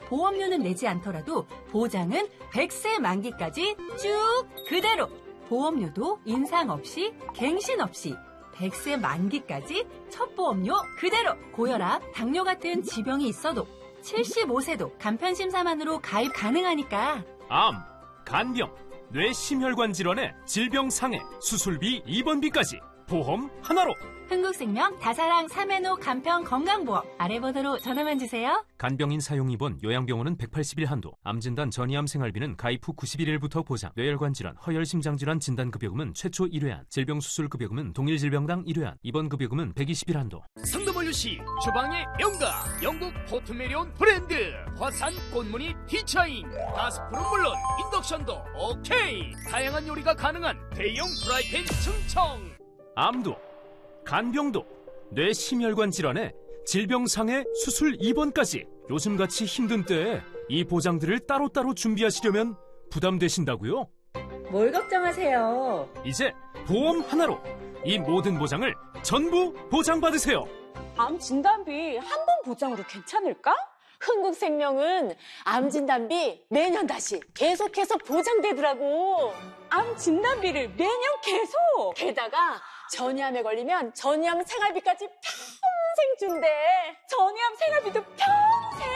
보험료는 내지 않더라도 보장은 100세 만기까지 쭉 그대로. 보험료도 인상 없이 갱신 없이 100세 만기까지 첫 보험료 그대로. 고혈압, 당뇨 같은 지병이 있어도 75세도 간편심사만으로 가입 가능하니까. 암, 간병, 뇌심혈관 질환의 질병상해, 수술비, 입원비까지 보험 하나로. 흥국생명 다사랑 삼해노 간편 건강보험 아래 번호로 전화만 주세요. 간병인 사용 입원, 요양병원은 180일 한도. 암진단 전이암 생활비는 가입 후 91일부터 보장. 뇌혈관 질환, 허혈 심장질환 진단급여금은 최초 1회안. 질병수술급여금은 동일 질병당 1회안. 입원급여금은 120일 한도. 상도물류시 주방의 명가 영국 포트메리온 브랜드 화산 꽃무늬 티차인. 가스불은 물론 인덕션도 오케이. 다양한 요리가 가능한 대형 프라이팬 충청. 암도, 간병도, 뇌심혈관 질환에 질병상해 수술 입원까지. 요즘같이 힘든 때에 이 보장들을 따로따로 준비하시려면 부담되신다고요? 뭘 걱정하세요? 이제 보험 하나로 이 모든 보장을 전부 보장받으세요. 암 진단비 한 번 보장으로 괜찮을까? 흥국생명은 암 진단비 매년 다시 계속해서 보장되더라고. 암 진단비를 매년 계속. 게다가 전이암에 걸리면 전이암 생활비까지 평생 준대. 전이암 생활비도 평생?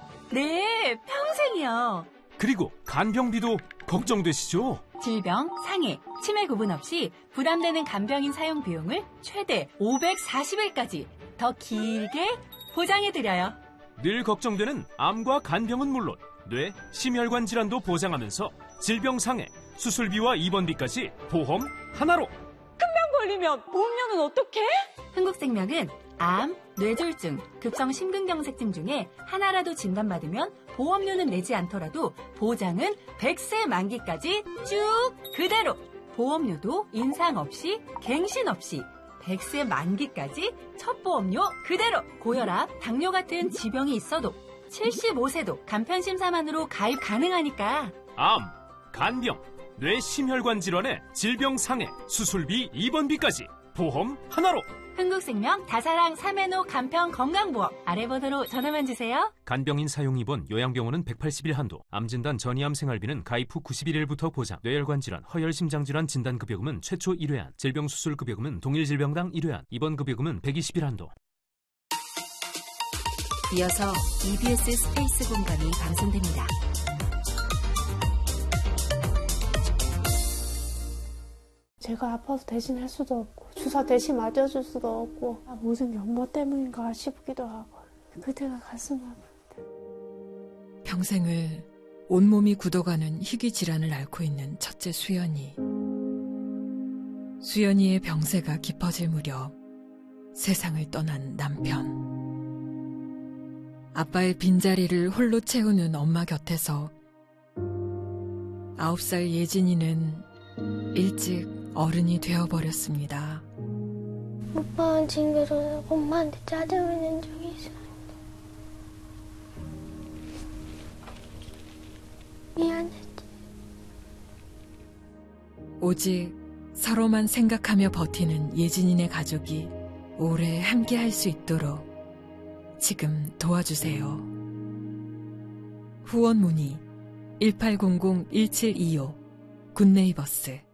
네, 평생이요. 그리고 간병비도 걱정되시죠? 질병, 상해, 치매 구분 없이 부담되는 간병인 사용 비용을 최대 540일까지 더 길게 보장해드려요. 늘 걱정되는 암과 간병은 물론 뇌, 심혈관 질환도 보장하면서 질병상해, 수술비와 입원비까지 보험 하나로. 큰병 걸리면 보험료는 어떡해? 흥국생명은 암, 뇌졸중, 급성심근경색증 중에 하나라도 진단받으면 보험료는 내지 않더라도 보장은 100세 만기까지 쭉 그대로. 보험료도 인상 없이 갱신 없이 100세 만기까지 첫 보험료 그대로. 고혈압, 당뇨 같은 지병이 있어도 75세도 간편심사만으로 가입 가능하니까. 암, 간병, 뇌심혈관 질환의 질병상해, 수술비, 입원비까지 보험 하나로. 흥국생명 다사랑 삼해노 간편 건강보험 아래 번호로 전화만 주세요. 간병인 사용 입원, 요양병원은 180일 한도. 암진단 전이암 생활비는 가입 후 91일부터 보장. 뇌혈관 질환, 허혈 심장질환 진단급여금은 최초 1회안. 질병수술급여금은 동일 질병당 1회안. 입원급여금은 120일 한도. 이어서 EBS 스페이스 공간이 방송됩니다. 제가 아파서 대신 할 수도 없고 주사 대신 맞아줄 수도 없고 모든 게 엄마 때문인가 싶기도 하고 그때가 가슴 아프다. 평생을 온몸이 굳어가는 희귀 질환을 앓고 있는 첫째 수연이. 수연이의 병세가 깊어질 무렵 세상을 떠난 남편. 아빠의 빈자리를 홀로 채우는 엄마 곁에서 9살 예진이는 일찍 어른이 되어버렸습니다. 오빠는 징그러서 엄마한테 짜증을 낸 적이 있었는데 미안했지. 오직 서로만 생각하며 버티는 예진이네 가족이 오래 함께할 수 있도록 지금 도와주세요. 후원 문의 1800-1725 굿네이버스